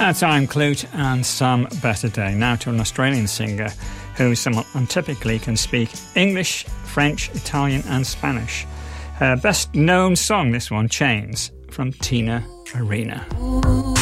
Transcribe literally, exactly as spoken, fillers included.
That's I'm Clute and Some Better Day. Now to an Australian singer who somewhat untypically can speak English, French, Italian and Spanish. Her best known song, this one, Chains, from Tina Arena.